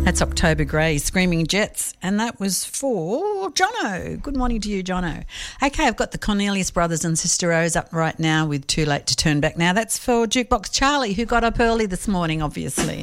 That's October Grey, Screaming Jets, and that was for Jono. Good morning to you, Jono. Okay, I've got the Cornelius Brothers and Sister Rose up right now with Too Late to Turn Back Now. That's for Jukebox Charlie, who got up early this morning, obviously.